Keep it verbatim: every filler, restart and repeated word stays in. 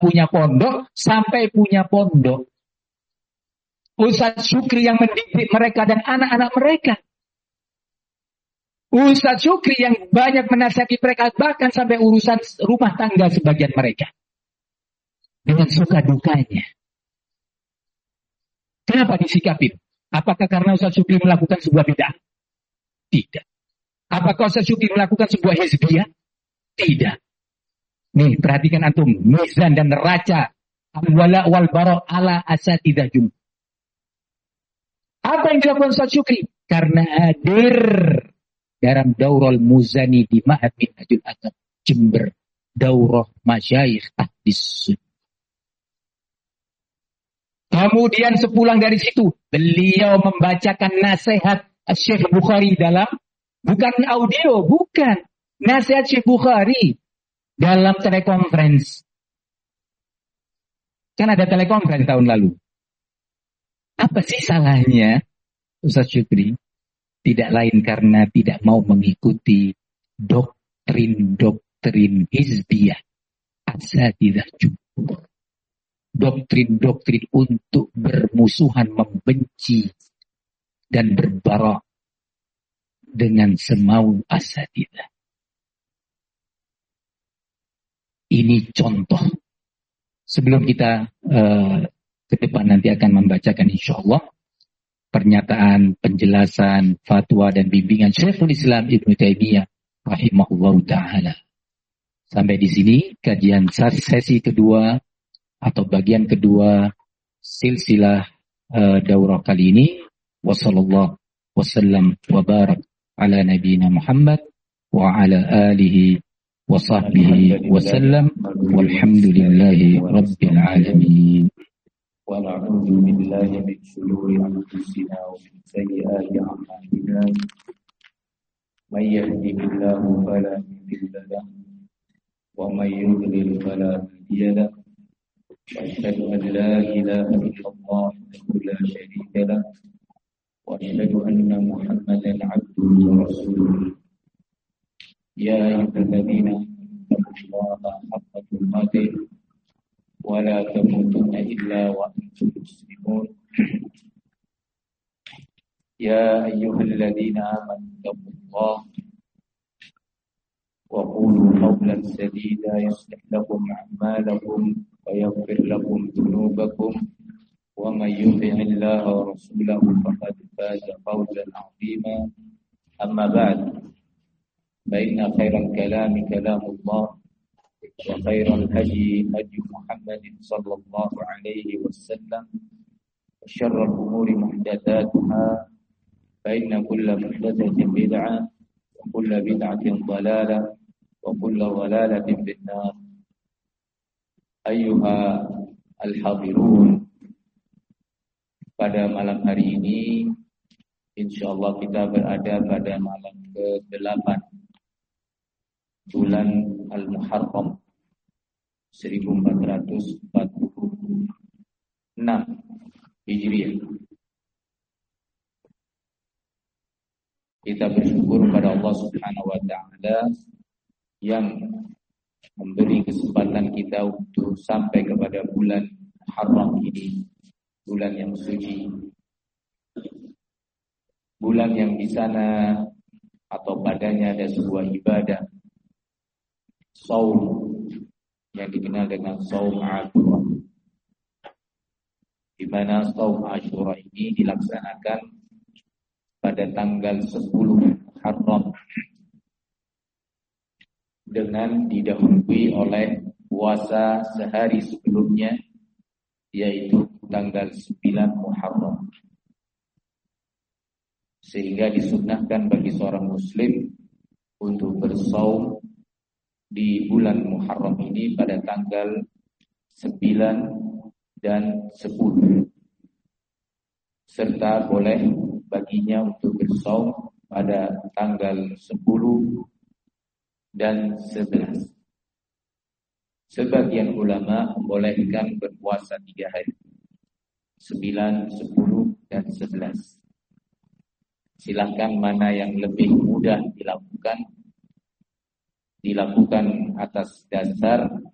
punya pondok sampai punya pondok. Ustadz Syukri yang mendidik mereka dan anak-anak mereka. Ustadz Syukri yang banyak menasihati mereka bahkan sampai urusan rumah tangga sebagian mereka. Dengan suka dukanya. Kenapa disikapin? Apakah karena Ustadz Syukri melakukan sebuah bid'ah? Tidak. Apakah Ustadz Syukri melakukan sebuah hizbiyah? Tidak. Nih, perhatikan antum. Mizan dan neraca. Al-wala wal bara' ala asatidzah jum. Apa yang dilakukan Ustadz Syukri? Karena hadir dalam Daurah Muzani di Ma'had Minhajul Adab Jember. Daurah Masyayikh Ahdis Sunnah. Kemudian sepulang dari situ, beliau membacakan nasihat Syekh Bukhari dalam, bukan audio, bukan. Nasihat Syekh Bukhari dalam telekonferensi. Kan ada telekonferensi tahun lalu. Apa sih salahnya Ustaz Syukri? Tidak lain karena tidak mau mengikuti doktrin-doktrin hizbiyah. Asatidzah jumhur. Doktrin-doktrin untuk bermusuhan, membenci, dan berbarak dengan semau asatidzah. Ini contoh. Sebelum kita uh, ke depan nanti akan membacakan insyaAllah pernyataan, penjelasan, fatwa dan bimbingan Syekhul Islam Ibnu Taimiyah rahimahullah ta'ala. Sampai di sini kajian sesi kedua atau bagian kedua silsilah uh, daurah kali ini. Wassallallahu wasallam wa barak ala nabiyina Muhammad wa ala alihi wa sahbihi wasallam walhamdulillahi rabbil alamin. Wa na'udzu billahi min shururi anfusina wa min sayyiati a'malina. May yahdihillahu fala mudilla lahu wa may yudlil fala hadiya lahu. وأشهد أن لا إله إلا الله وحده لا شريك له وأشهد أن محمدا عبده ورسوله يا أيها الذين آمنوا اتقوا الله حق تقاته ولا تموتن إلا وأنتم مسلمون يا أيها الذين آمنوا اتقوا الله وقولوا قولا سديدا يصلح لكم أعمالكم ويغفر لكم ذنوبكم ومن يطع الله ورسوله فقد فاز فوزا عظيما أما بعد فإن خير الكلام كلام الله وخير الهدي هدي محمد صلى الله عليه وسلم وشر الأمور محدثاتها فإن كل محدثة بدعة وكل بدعة ضلالة وكل ضلالة في النار. Ayyuha al-hadirun, pada malam hari ini insyaallah kita berada pada malam ke delapan bulan Al-Muharram seribu empat ratus empat puluh enam Hijriah. Kita bersyukur pada Allah Subhanahu wa taala yang memberi kesempatan kita untuk sampai kepada bulan Muharram ini, bulan yang suci, bulan yang di sana atau padanya ada sebuah ibadah, saum yang dikenal dengan saum Ashura, di mana saum Ashura ini dilaksanakan pada tanggal sepuluh Muharram dengan didahului oleh puasa sehari sebelumnya, yaitu tanggal sembilan Muharram. Sehingga disunnahkan bagi seorang muslim untuk bersaum di bulan Muharram ini pada tanggal sembilan dan sepuluh. Serta boleh baginya untuk bersaum pada tanggal sepuluh dan sebelas. Sebagian ulama membolehkan berpuasa tiga hari, sembilan, sepuluh, dan sebelas. Silahkan mana yang lebih mudah dilakukan, dilakukan atas dasar